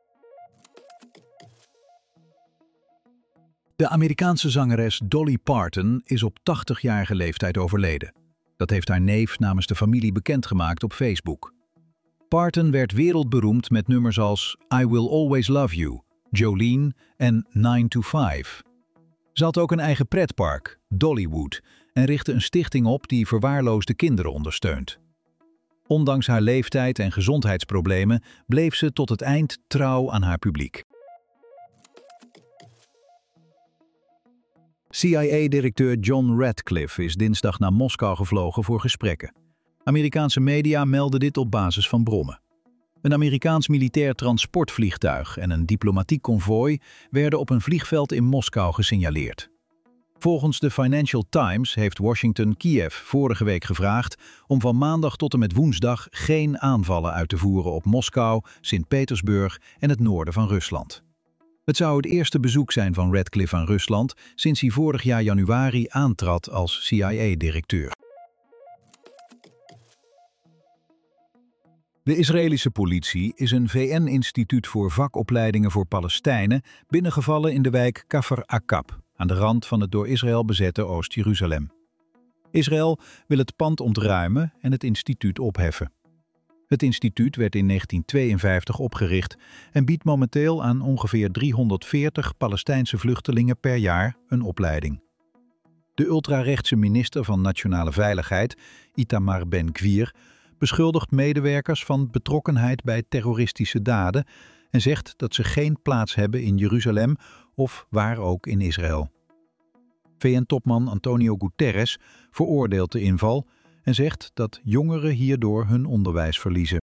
De Amerikaanse zangeres Dolly Parton is op 80-jarige leeftijd overleden. Dat heeft haar neef namens de familie bekendgemaakt op Facebook. Parton werd wereldberoemd met nummers als I Will Always Love You, Jolene en 9 to 5. Ze had ook een eigen pretpark, Dollywood, en richtte een stichting op die verwaarloosde kinderen ondersteunt. Ondanks haar leeftijd en gezondheidsproblemen bleef ze tot het eind trouw aan haar publiek. CIA-directeur John Ratcliffe is dinsdag naar Moskou gevlogen voor gesprekken. Amerikaanse media melden dit op basis van bronnen. Een Amerikaans militair transportvliegtuig en een diplomatiek konvooi werden op een vliegveld in Moskou gesignaleerd. Volgens de Financial Times heeft Washington Kiev vorige week gevraagd om van maandag tot en met woensdag geen aanvallen uit te voeren op Moskou, Sint-Petersburg en het noorden van Rusland. Het zou het eerste bezoek zijn van Ratcliffe aan Rusland sinds hij vorig jaar januari aantrad als CIA-directeur. De Israëlische politie is een VN-instituut voor vakopleidingen voor Palestijnen binnengevallen in de wijk Kafr Aqab, aan de rand van het door Israël bezette Oost-Jeruzalem. Israël wil het pand ontruimen en het instituut opheffen. Het instituut werd in 1952 opgericht en biedt momenteel aan ongeveer 340 Palestijnse vluchtelingen per jaar een opleiding. De ultrarechtse minister van Nationale Veiligheid, Itamar Ben-Gvir, beschuldigt medewerkers van betrokkenheid bij terroristische daden en zegt dat ze geen plaats hebben in Jeruzalem of waar ook in Israël. VN-topman Antonio Guterres veroordeelt de inval en zegt dat jongeren hierdoor hun onderwijs verliezen.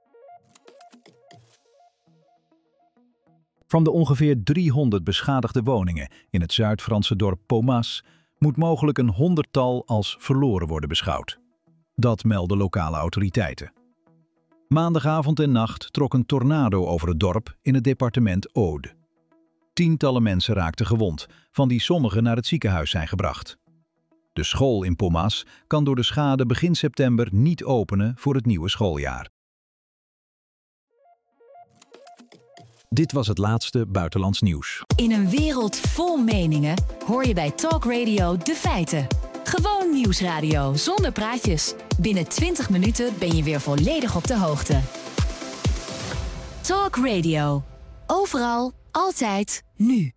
Van de ongeveer 300 beschadigde woningen in het Zuid-Franse dorp Pomas moet mogelijk een 100-tal als verloren worden beschouwd. Dat melden lokale autoriteiten. Maandagavond en nacht trok een tornado over het dorp in het departement Aude. Tientallen mensen raakten gewond, van die sommigen naar het ziekenhuis zijn gebracht. De school in Pomas kan door de schade begin september niet openen voor het nieuwe schooljaar. Dit was het laatste buitenlands nieuws.
In een wereld vol meningen hoor je bij Talk Radio de feiten. Gewoon nieuwsradio zonder praatjes. Binnen 20 minuten ben je weer volledig op de hoogte. Talk Radio. Overal, altijd, nu.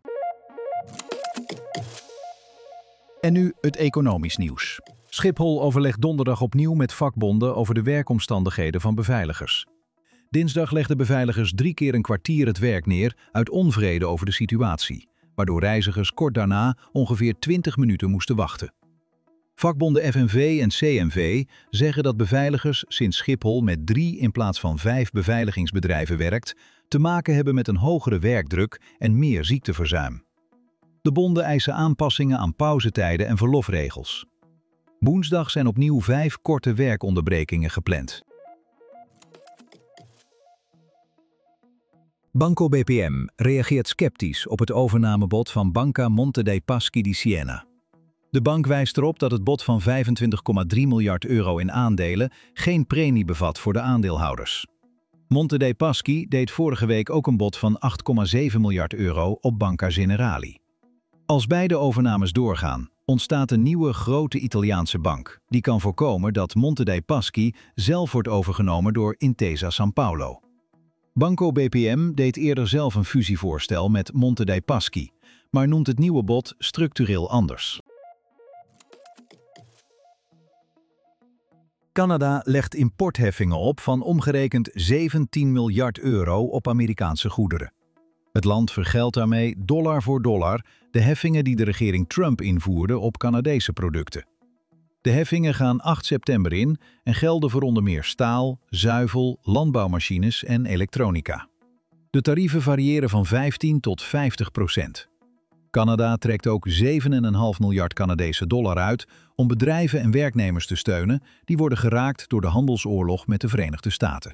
En nu het economisch nieuws. Schiphol overlegt donderdag opnieuw met vakbonden over de werkomstandigheden van beveiligers. Dinsdag legden beveiligers 3 keer een kwartier het werk neer uit onvrede over de situatie, waardoor reizigers kort daarna ongeveer 20 minuten moesten wachten. Vakbonden FNV en CNV zeggen dat beveiligers sinds Schiphol met 3 in plaats van 5 beveiligingsbedrijven werkt, te maken hebben met een hogere werkdruk en meer ziekteverzuim. De bonden eisen aanpassingen aan pauzetijden en verlofregels. Woensdag zijn opnieuw 5 korte werkonderbrekingen gepland. Banco BPM reageert sceptisch op het overnamebod van Banca Monte dei Paschi di Siena. De bank wijst erop dat het bod van 25,3 miljard euro in aandelen geen premie bevat voor de aandeelhouders. Monte dei Paschi deed vorige week ook een bod van 8,7 miljard euro op Banca Generali. Als beide overnames doorgaan, ontstaat een nieuwe grote Italiaanse bank, die kan voorkomen dat Monte dei Paschi zelf wordt overgenomen door Intesa Sanpaolo. Banco BPM deed eerder zelf een fusievoorstel met Monte dei Paschi, maar noemt het nieuwe bod structureel anders. Canada legt importheffingen op van omgerekend 17 miljard euro op Amerikaanse goederen. Het land vergeldt daarmee dollar voor dollar de heffingen die de regering Trump invoerde op Canadese producten. De heffingen gaan 8 september in en gelden voor onder meer staal, zuivel, landbouwmachines en elektronica. De tarieven variëren van 15 tot 50%. Canada trekt ook 7,5 miljard Canadese dollar uit om bedrijven en werknemers te steunen die worden geraakt door de handelsoorlog met de Verenigde Staten.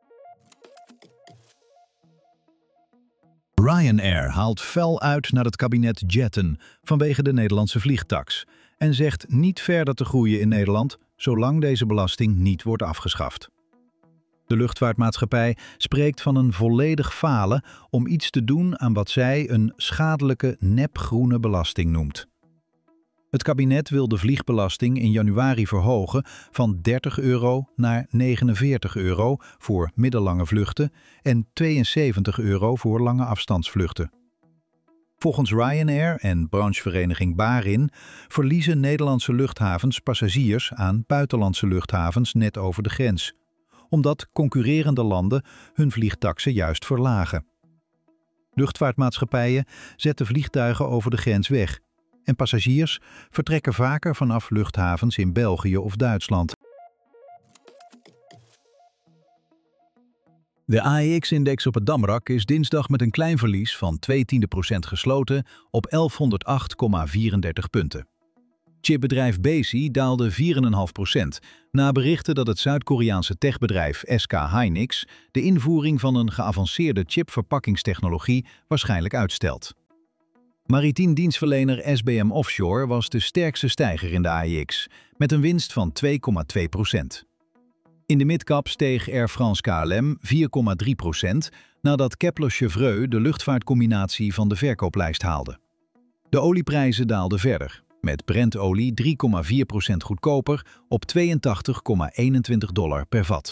Ryanair haalt fel uit naar het kabinet Jetten vanwege de Nederlandse vliegtaks en zegt niet verder te groeien in Nederland zolang deze belasting niet wordt afgeschaft. De luchtvaartmaatschappij spreekt van een volledig falen om iets te doen aan wat zij een schadelijke nepgroene belasting noemt. Het kabinet wil de vliegbelasting in januari verhogen van 30 euro naar 49 euro voor middellange vluchten en 72 euro voor lange afstandsvluchten. Volgens Ryanair en branchevereniging Barin verliezen Nederlandse luchthavens passagiers aan buitenlandse luchthavens net over de grens, omdat concurrerende landen hun vliegtaksen juist verlagen. Luchtvaartmaatschappijen zetten vliegtuigen over de grens weg en passagiers vertrekken vaker vanaf luchthavens in België of Duitsland. De AEX-index op het Damrak is dinsdag met een klein verlies van 0,2% gesloten op 1108,34 punten. Chipbedrijf Besi daalde 4,5% na berichten dat het Zuid-Koreaanse techbedrijf SK Hynix de invoering van een geavanceerde chipverpakkingstechnologie waarschijnlijk uitstelt. Maritiem dienstverlener SBM Offshore was de sterkste stijger in de AEX, met een winst van 2,2%. In de midcap steeg Air France KLM 4,3% nadat Kepler-Chevreux de luchtvaartcombinatie van de verkooplijst haalde. De olieprijzen daalden verder, met Brent-olie 3,4% goedkoper op $82,21 per vat.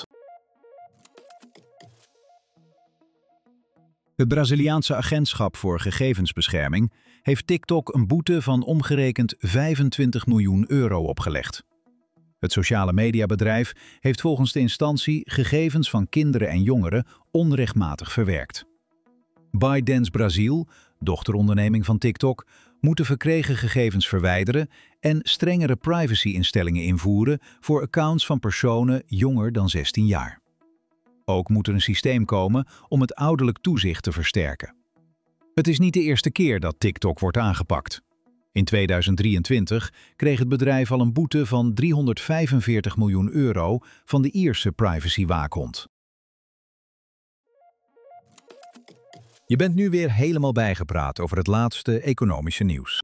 Het Braziliaanse agentschap voor gegevensbescherming heeft TikTok een boete van omgerekend €25 miljoen opgelegd. Het sociale mediabedrijf heeft volgens de instantie gegevens van kinderen en jongeren onrechtmatig verwerkt. ByteDance Brazil, dochteronderneming van TikTok, moet de verkregen gegevens verwijderen en strengere privacy-instellingen invoeren voor accounts van personen jonger dan 16 jaar. Ook moet er een systeem komen om het ouderlijk toezicht te versterken. Het is niet de eerste keer dat TikTok wordt aangepakt. In 2023 kreeg het bedrijf al een boete van €345 miljoen van de Ierse privacywaakhond. Je bent nu weer helemaal bijgepraat over het laatste economische nieuws.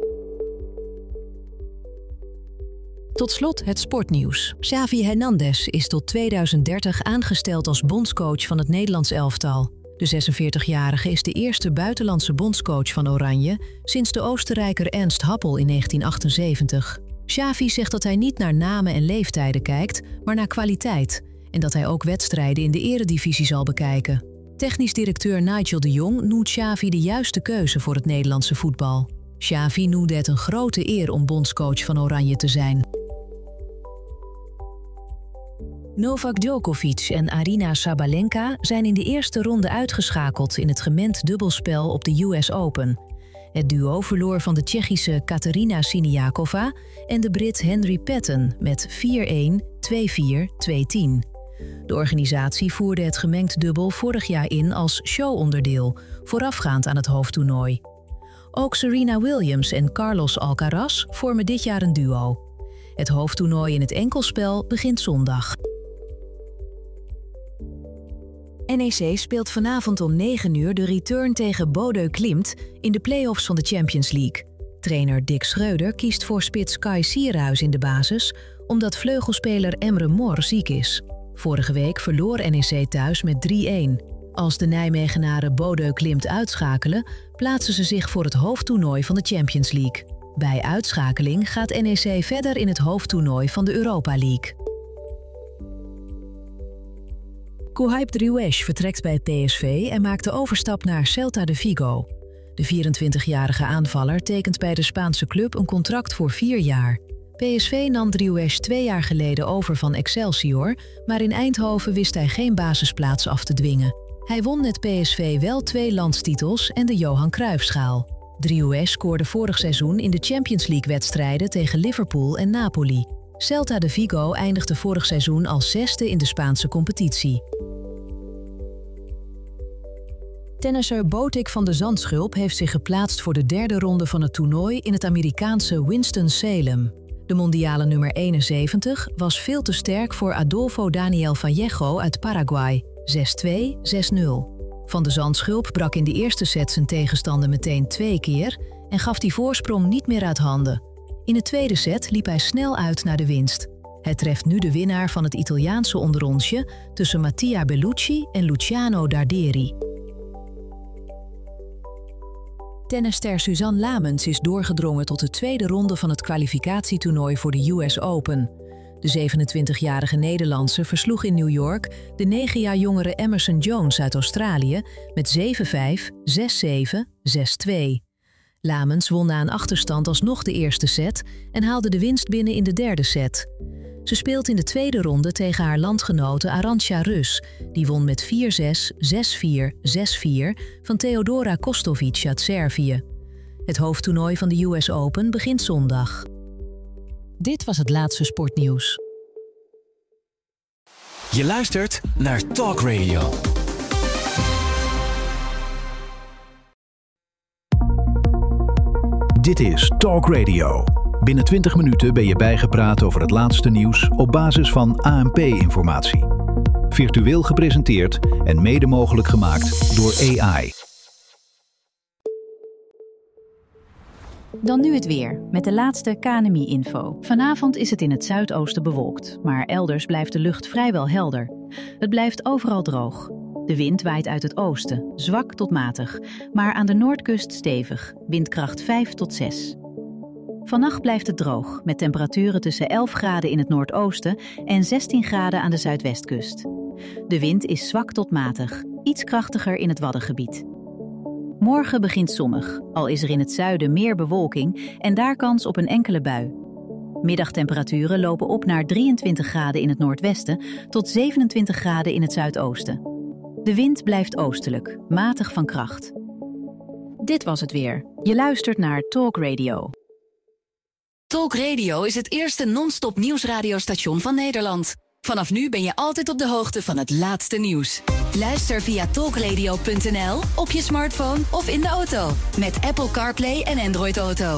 Tot slot het sportnieuws. Xavi Hernandez is tot 2030 aangesteld als bondscoach van het Nederlands elftal. De 46-jarige is de eerste buitenlandse bondscoach van Oranje sinds de Oostenrijker Ernst Happel in 1978. Xavi zegt dat hij niet naar namen en leeftijden kijkt, maar naar kwaliteit. En dat hij ook wedstrijden in de eredivisie zal bekijken. Technisch directeur Nigel de Jong noemt Xavi de juiste keuze voor het Nederlandse voetbal. Xavi noemde het een grote eer om bondscoach van Oranje te zijn. Novak Djokovic en Aryna Sabalenka zijn in de eerste ronde uitgeschakeld in het gemengd dubbelspel op de US Open. Het duo verloor van de Tsjechische Katerina Siniakova en de Brit Henry Patton met 4-1, 2-4, 2-10. De organisatie voerde het gemengd dubbel vorig jaar in als showonderdeel, voorafgaand aan het hoofdtoernooi. Ook Serena Williams en Carlos Alcaraz vormen dit jaar een duo. Het hoofdtoernooi in het enkelspel begint zondag. NEC speelt vanavond om 9 uur de return tegen Bodø Glimt in de play-offs van de Champions League. Trainer Dick Schreuder kiest voor spits Kai Sierhuis in de basis, omdat vleugelspeler Emre Mor ziek is. Vorige week verloor NEC thuis met 3-1. Als de Nijmegenaren Bodø Glimt uitschakelen, plaatsen ze zich voor het hoofdtoernooi van de Champions League. Bij uitschakeling gaat NEC verder in het hoofdtoernooi van de Europa League. Quhaib Driouech vertrekt bij PSV en maakt de overstap naar Celta de Vigo. De 24-jarige aanvaller tekent bij de Spaanse club een contract voor 4 jaar. PSV nam Driouech 2 jaar geleden over van Excelsior, maar in Eindhoven wist hij geen basisplaats af te dwingen. Hij won met PSV wel 2 landstitels en de Johan Cruijffschaal. Driouech scoorde vorig seizoen in de Champions League-wedstrijden tegen Liverpool en Napoli. Celta de Vigo eindigde vorig seizoen als 6e in de Spaanse competitie. Tennisser Botic van de Zandschulp heeft zich geplaatst voor de 3e ronde van het toernooi in het Amerikaanse Winston-Salem. De mondiale nummer 71 was veel te sterk voor Adolfo Daniel Vallejo uit Paraguay, 6-2, 6-0. Van de Zandschulp brak in de eerste set zijn tegenstander meteen 2 keer en gaf die voorsprong niet meer uit handen. In de tweede set liep hij snel uit naar de winst. Het treft nu de winnaar van het Italiaanse onderrondje tussen Mattia Bellucci en Luciano Darderi. Tennisster Suzanne Lamens is doorgedrongen tot de 2e ronde van het kwalificatietoernooi voor de US Open. De 27-jarige Nederlandse versloeg in New York de 9 jaar jongere Emerson Jones uit Australië met 7-5, 6-7, 6-2. Lamens won na een achterstand alsnog de eerste set en haalde de winst binnen in de 3e set. Ze speelt in de 2e ronde tegen haar landgenote Arantxa Rus. Die won met 4-6, 6-4, 6-4 van Theodora Kostovic uit Servië. Het hoofdtoernooi van de US Open begint zondag. Dit was het laatste sportnieuws.
Je luistert naar Talk Radio.
Dit is Talk Radio. Binnen 20 minuten ben je bijgepraat over het laatste nieuws op basis van ANP-informatie. Virtueel gepresenteerd en mede mogelijk gemaakt door AI.
Dan nu het weer, met de laatste KNMI-info. Vanavond is het in het zuidoosten bewolkt, maar elders blijft de lucht vrijwel helder. Het blijft overal droog. De wind waait uit het oosten, zwak tot matig, maar aan de noordkust stevig, windkracht 5 tot 6. Vannacht blijft het droog, met temperaturen tussen 11 graden in het noordoosten en 16 graden aan de zuidwestkust. De wind is zwak tot matig, iets krachtiger in het Waddengebied. Morgen begint zonnig, al is er in het zuiden meer bewolking en daar kans op een enkele bui. Middagtemperaturen lopen op naar 23 graden in het noordwesten tot 27 graden in het zuidoosten. De wind blijft oostelijk, matig van kracht. Dit was het weer. Je luistert naar Talk Radio.
Talk Radio is het eerste non-stop nieuwsradiostation van Nederland. Vanaf nu ben je altijd op de hoogte van het laatste nieuws. Luister via talkradio.nl, op je smartphone of in de auto. Met Apple CarPlay en Android Auto.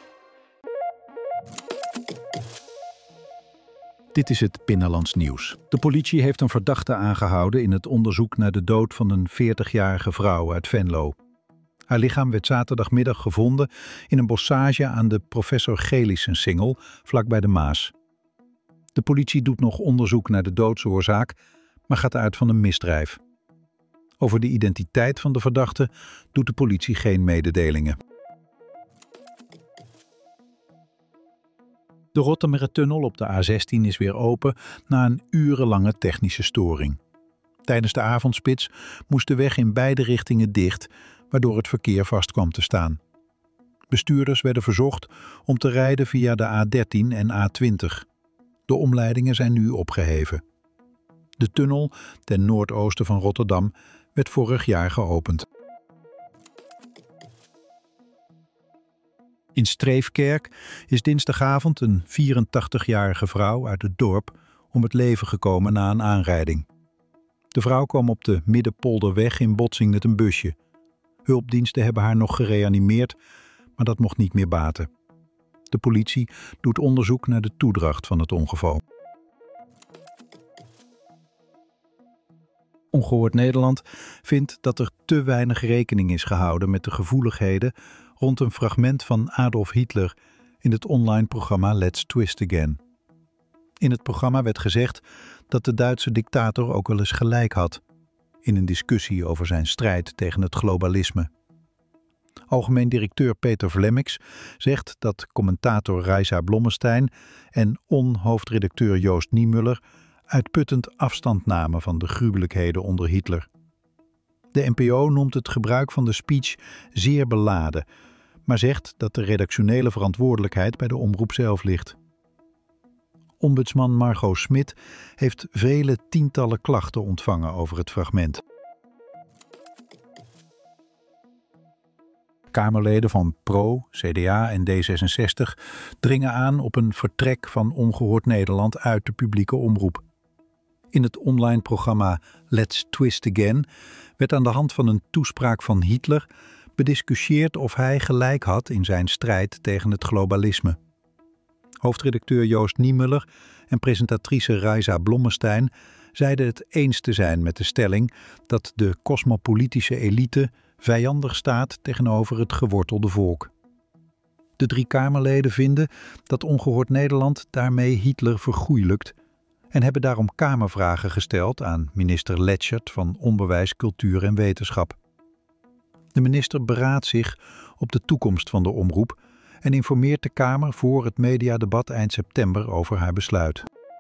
Dit is het Binnenlands nieuws. De politie heeft een verdachte aangehouden in het onderzoek naar de dood van een 40-jarige vrouw uit Venlo. Haar lichaam werd zaterdagmiddag gevonden in een bossage aan de Professor Gelissensingel, vlakbij de Maas. De politie doet nog onderzoek naar de doodsoorzaak, maar gaat uit van een misdrijf. Over de identiteit van de verdachte doet de politie geen mededelingen. De Rottumertunnel op de A16 is weer open na een urenlange technische storing. Tijdens de avondspits moest de weg in beide richtingen dicht, waardoor het verkeer vast kwam te staan. Bestuurders werden verzocht om te rijden via de A13 en A20. De omleidingen zijn nu opgeheven. De tunnel ten noordoosten van Rotterdam werd vorig jaar geopend. In Streefkerk is dinsdagavond een 84-jarige vrouw uit het dorp om het leven gekomen na een aanrijding. De vrouw kwam op de Middenpolderweg in botsing met een busje. Hulpdiensten hebben haar nog gereanimeerd, maar dat mocht niet meer baten. De politie doet onderzoek naar de toedracht van het ongeval. Ongehoord Nederland vindt dat er te weinig rekening is gehouden met de gevoeligheden rond een fragment van Adolf Hitler in het online programma Let's Twist Again. In het programma werd gezegd dat de Duitse dictator ook wel eens gelijk had in een discussie over zijn strijd tegen het globalisme. Algemeen directeur Peter Vlemmix zegt dat commentator Reisa Blommestein en hoofdredacteur Joost Niemuller uitputtend afstand namen van de gruwelijkheden onder Hitler. De NPO noemt het gebruik van de speech zeer beladen, maar zegt dat de redactionele verantwoordelijkheid bij de omroep zelf ligt. Ombudsman Margot Smit heeft vele tientallen klachten ontvangen over het fragment. Kamerleden van PRO, CDA en D66 dringen aan op een vertrek van Ongehoord Nederland uit de publieke omroep. In het online programma Let's Twist Again werd aan de hand van een toespraak van Hitler bediscussieerd of hij gelijk had in zijn strijd tegen het globalisme. Hoofdredacteur Joost Niemuller en presentatrice Reisa Blommestein zeiden het eens te zijn met de stelling dat de cosmopolitische elite vijandig staat tegenover het gewortelde volk. De 3 Kamerleden vinden dat Ongehoord Nederland daarmee Hitler vergoeilijkt en hebben daarom Kamervragen gesteld aan minister Letschert van Onderwijs, Cultuur en Wetenschap. De minister beraadt zich op de toekomst van de omroep en informeert de Kamer voor het mediadebat eind september over haar besluit.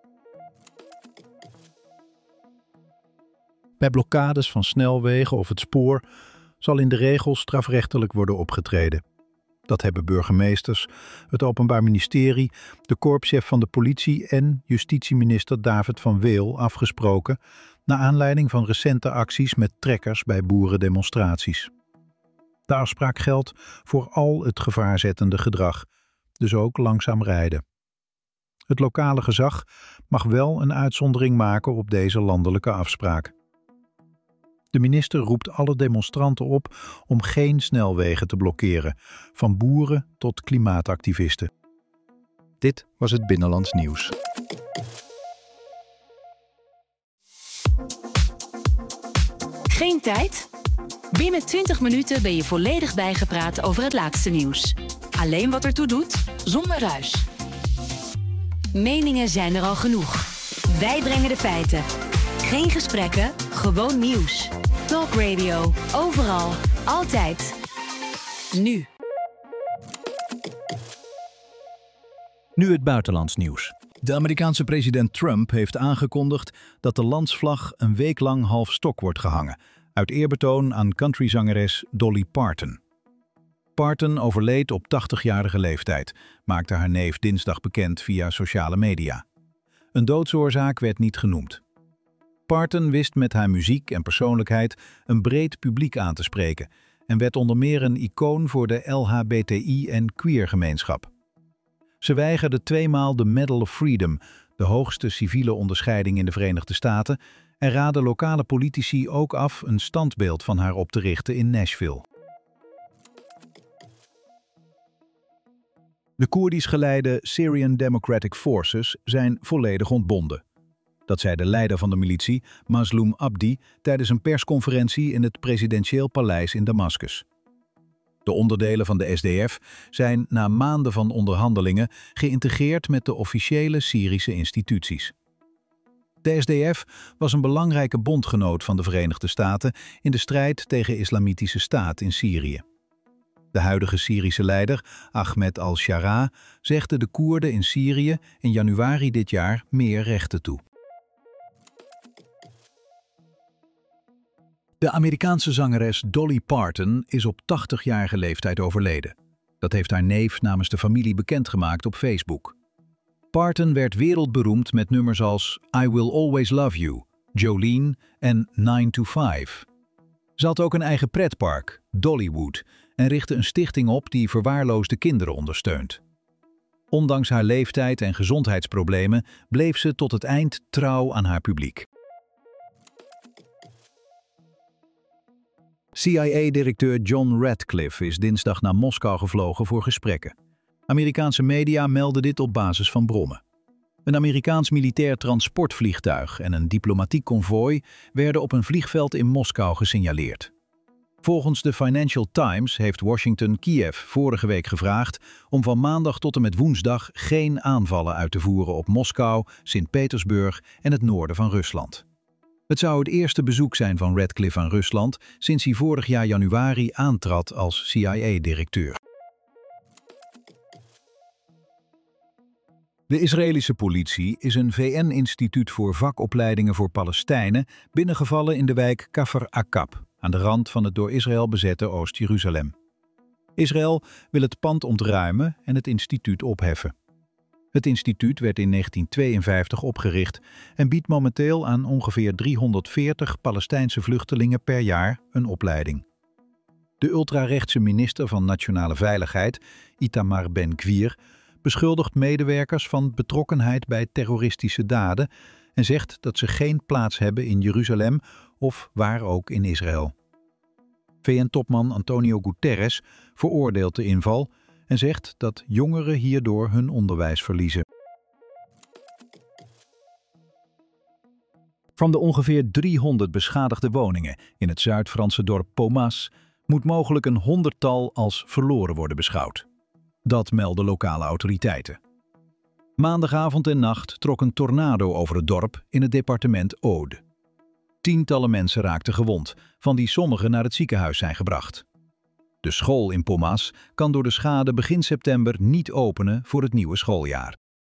Bij blokkades van snelwegen of het spoor zal in de regel strafrechtelijk worden opgetreden. Dat hebben burgemeesters, het Openbaar Ministerie, de korpschef van de politie en justitieminister David van Weel afgesproken naar aanleiding van recente acties met trekkers bij boerendemonstraties. De afspraak geldt voor al het gevaarzettende gedrag, dus ook langzaam rijden. Het lokale gezag mag wel een uitzondering maken op deze landelijke afspraak. De minister roept alle demonstranten op om geen snelwegen te blokkeren, van boeren tot klimaatactivisten. Dit was het Binnenlands Nieuws.
Geen tijd? Binnen 20 minuten ben je volledig bijgepraat over het laatste nieuws. Alleen wat ertoe doet, zonder ruis. Meningen zijn er al genoeg. Wij brengen de feiten. Geen gesprekken, gewoon nieuws. Talk Radio. Overal. Altijd. Nu.
Nu het buitenlands nieuws. De Amerikaanse president Trump heeft aangekondigd dat de landsvlag een week lang half stok wordt gehangen, uit eerbetoon aan countryzangeres Dolly Parton. Parton overleed op 80-jarige leeftijd, maakte haar neef dinsdag bekend via sociale media. Een doodsoorzaak werd niet genoemd. Parton wist met haar muziek en persoonlijkheid een breed publiek aan te spreken en werd onder meer een icoon voor de LHBTI- en queer-gemeenschap. Ze weigerde 2 maal de Medal of Freedom, de hoogste civiele onderscheiding in de Verenigde Staten, en raadde lokale politici ook af een standbeeld van haar op te richten in Nashville. De Koerdisch geleide Syrian Democratic Forces zijn volledig ontbonden. Dat zei de leider van de militie, Mazloum Abdi, tijdens een persconferentie in het presidentieel paleis in Damascus. De onderdelen van de SDF zijn na maanden van onderhandelingen geïntegreerd met de officiële Syrische instituties. De SDF was een belangrijke bondgenoot van de Verenigde Staten in de strijd tegen Islamitische Staat in Syrië. De huidige Syrische leider, Ahmed al-Shara, zegde de Koerden in Syrië in januari dit jaar meer rechten toe. De Amerikaanse zangeres Dolly Parton is op 80-jarige leeftijd overleden. Dat heeft haar neef namens de familie bekendgemaakt op Facebook. Parton werd wereldberoemd met nummers als I Will Always Love You, Jolene en 9 to 5. Ze had ook een eigen pretpark, Dollywood, en richtte een stichting op die verwaarloosde kinderen ondersteunt. Ondanks haar leeftijd en gezondheidsproblemen bleef ze tot het eind trouw aan haar publiek. CIA-directeur John Ratcliffe is dinsdag naar Moskou gevlogen voor gesprekken. Amerikaanse media melden dit op basis van bronnen. Een Amerikaans militair transportvliegtuig en een diplomatiek konvooi werden op een vliegveld in Moskou gesignaleerd. Volgens de Financial Times heeft Washington Kiev vorige week gevraagd om van maandag tot en met woensdag geen aanvallen uit te voeren op Moskou, Sint-Petersburg en het noorden van Rusland. Het zou het eerste bezoek zijn van Ratcliffe aan Rusland sinds hij vorig jaar januari aantrad als CIA-directeur. De Israëlische politie is een VN-instituut voor vakopleidingen voor Palestijnen binnengevallen in de wijk Kafr Aqab, aan de rand van het door Israël bezette Oost-Jeruzalem. Israël wil het pand ontruimen en het instituut opheffen. Het instituut werd in 1952 opgericht en biedt momenteel aan ongeveer 340 Palestijnse vluchtelingen per jaar een opleiding. De ultrarechtse minister van Nationale Veiligheid, Itamar Ben-Gvir, beschuldigt medewerkers van betrokkenheid bij terroristische daden en zegt dat ze geen plaats hebben in Jeruzalem of waar ook in Israël. VN-topman Antonio Guterres veroordeelt de inval en zegt dat jongeren hierdoor hun onderwijs verliezen. Van de ongeveer 300 beschadigde woningen in het Zuid-Franse dorp Pomas moet mogelijk een 100-tal als verloren worden beschouwd. Dat melden lokale autoriteiten. Maandagavond en nacht trok een tornado over het dorp in het departement Aude. Tientallen mensen raakten gewond, van die sommigen naar het ziekenhuis zijn gebracht. De school in Pomas kan door de schade begin september niet openen voor het nieuwe schooljaar.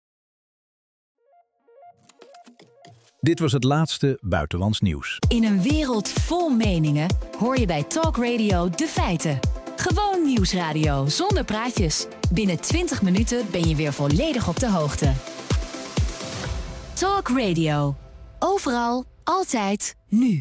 Dit was het laatste buitenlands nieuws.
In een wereld vol meningen hoor je bij Talk Radio de feiten. Gewoon nieuwsradio zonder praatjes. Binnen 20 minuten ben je weer volledig op de hoogte. Talk Radio. Overal, altijd, nu.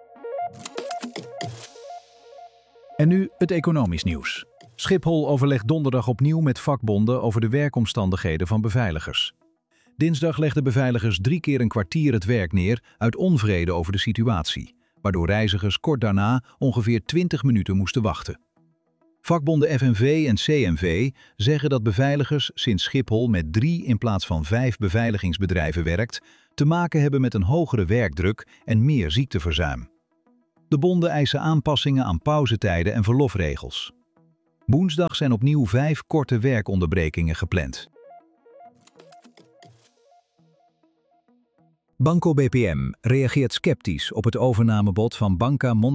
En nu het economisch nieuws. Schiphol overlegt donderdag opnieuw met vakbonden over de werkomstandigheden van beveiligers. Dinsdag legden beveiligers 3 keer een kwartier het werk neer uit onvrede over de situatie. waardoor reizigers kort daarna ongeveer 20 minuten moesten wachten. Vakbonden FNV en CNV zeggen dat beveiligers sinds Schiphol met 3 in plaats van 5 beveiligingsbedrijven werkt, te maken hebben met een hogere werkdruk en meer ziekteverzuim. De bonden eisen aanpassingen aan pauzetijden en verlofregels. Woensdag zijn opnieuw 5 korte werkonderbrekingen gepland. Banco BPM reageert sceptisch op het overnamebod van Banca